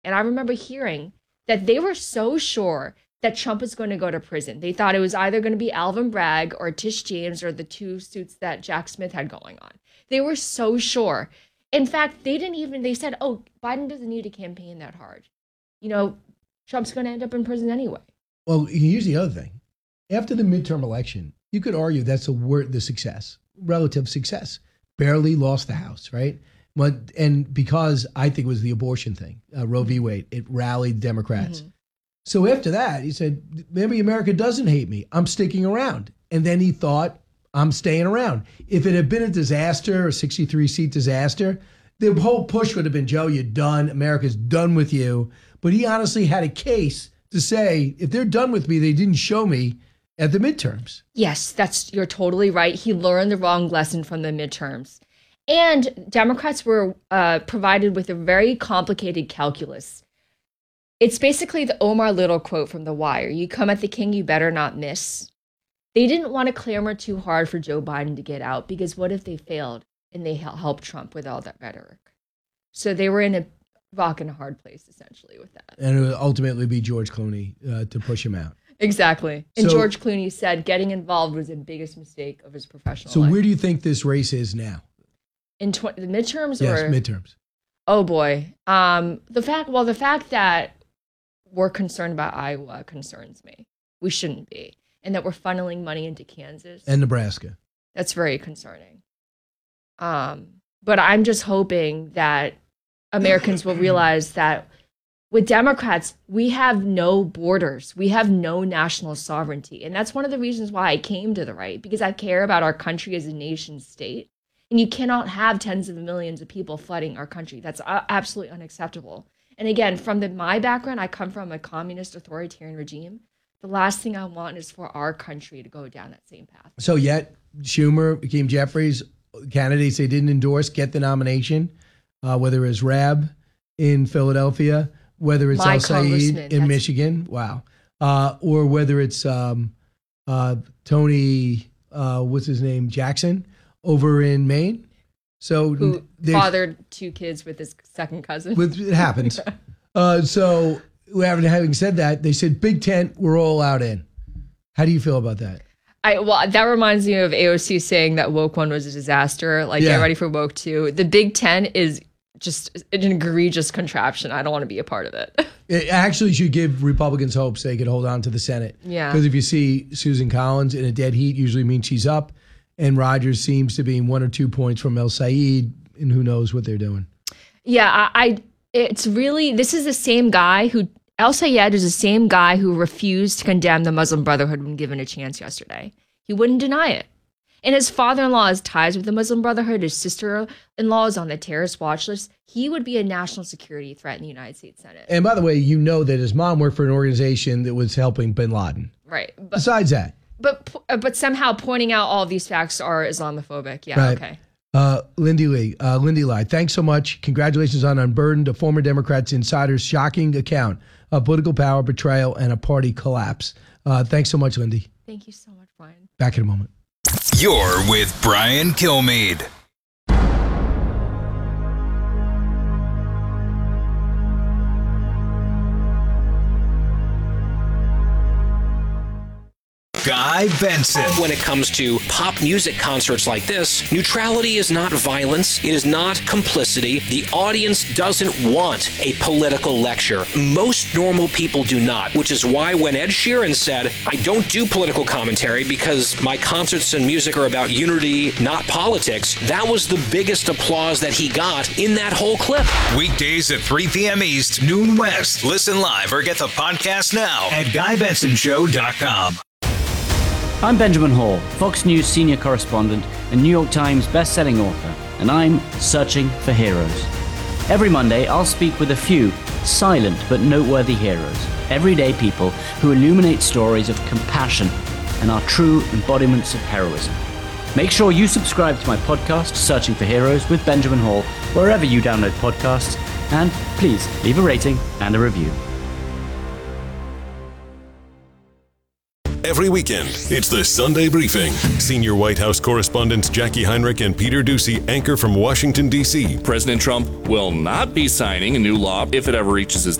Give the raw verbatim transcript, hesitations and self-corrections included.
And I remember hearing that they were so sure that Trump was going to go to prison. They thought it was either going to be Alvin Bragg or Tish James or the two suits that Jack Smith had going on. They were so sure. In fact, they didn't even, they said, oh, Biden doesn't need to campaign that hard. You know, Trump's going to end up in prison anyway. Well, here's the other thing. After the midterm election, you could argue that's the word, the success, relative success. Barely lost the House, right? But, and because I think it was the abortion thing, uh, Roe v. Wade, it rallied Democrats. Mm-hmm. So after that, he said, maybe America doesn't hate me. I'm sticking around. And then he thought, I'm staying around. If it had been a disaster, a sixty-three seat disaster, the whole push would have been, Joe, you're done. America's done with you. But he honestly had a case to say, if they're done with me, they didn't show me at the midterms. Yes, that's you're totally right. He learned the wrong lesson from the midterms. And Democrats were uh, provided with a very complicated calculus. It's basically the Omar Little quote from The Wire. You come at the king, you better not miss. They didn't want to clamor too hard for Joe Biden to get out, because what if they failed and they helped Trump with all that rhetoric? So they were in a rock and a hard place, essentially, with that. And it would ultimately be George Clooney uh, to push him out. Exactly. And so, George Clooney said getting involved was the biggest mistake of his professional so life. So where do you think this race is now? In tw- the midterms? Yes, or? midterms. Oh, boy. Um, the fact, well, the fact that we're concerned about Iowa concerns me. We shouldn't be. And that we're funneling money into Kansas. And Nebraska. That's very concerning. Um, but I'm just hoping that Americans will realize that with Democrats, we have no borders. We have no national sovereignty. And that's one of the reasons why I came to the right, because I care about our country as a nation state. And you cannot have tens of millions of people flooding our country. That's absolutely unacceptable. And again, from the, my background, I come from a communist authoritarian regime. The last thing I want is for our country to go down that same path. So yet, Schumer, Hakeem Jeffries, candidates they didn't endorse, get the nomination, uh, whether it's Rabb in Philadelphia, whether it's My El Said in that's... Michigan, wow, uh, or whether it's um, uh, Tony, uh, what's his name, Jackson, over in Maine. So who fathered two kids with his second cousin. With, it happens. yeah. uh, so having said that, they said Big Tent, we're all out in. How do you feel about that? I well, that reminds me of A O C saying that Woke One was a disaster. Like, yeah. Get ready for Woke Two. The Big Ten is just an egregious contraption. I don't want to be a part of it. It actually should give Republicans hope so they could hold on to the Senate. Yeah. Because if you see Susan Collins in a dead heat, usually means she's up. And Rogers seems to be one or two points from El Said, and who knows what they're doing. Yeah, I, I it's really, this is the same guy who, El Sayed is the same guy who refused to condemn the Muslim Brotherhood when given a chance yesterday. He wouldn't deny it. And his father-in-law has ties with the Muslim Brotherhood. His sister-in-law is on the terrorist watch list. He would be a national security threat in the United States Senate. And by the way, you know that his mom worked for an organization that was helping bin Laden. Right. But, Besides that. But but somehow pointing out all these facts are Islamophobic. Yeah, right. Okay. Uh, Lindy Lee, uh, Lindy Lai, thanks so much. Congratulations on Unburdened, a former Democrats insider's shocking account of political power, betrayal, and a party collapse. Uh, thanks so much, Lindy. Thank you so much, Brian. Back in a moment. You're with Brian Kilmeade. Guy Benson. When it comes to pop music concerts like this, neutrality is not violence. It is not complicity. The audience doesn't want a political lecture. Most normal people do not, which is why when Ed Sheeran said, I don't do political commentary because my concerts and music are about unity, not politics, that was the biggest applause that he got in that whole clip. Weekdays at three p.m. East, noon West. Listen live or get the podcast now at guy benson show dot com. I'm Benjamin Hall, Fox News senior correspondent and New York Times best-selling author, and I'm searching for heroes. Every Monday, I'll speak with a few silent but noteworthy heroes, everyday people who illuminate stories of compassion and are true embodiments of heroism. Make sure you subscribe to my podcast, Searching for Heroes with Benjamin Hall, wherever you download podcasts, and please leave a rating and a review. every weekend. It's the Sunday Briefing. Senior White House correspondents Jackie Heinrich and Peter Ducey anchor from Washington, D C. President Trump will not be signing a new law if it ever reaches his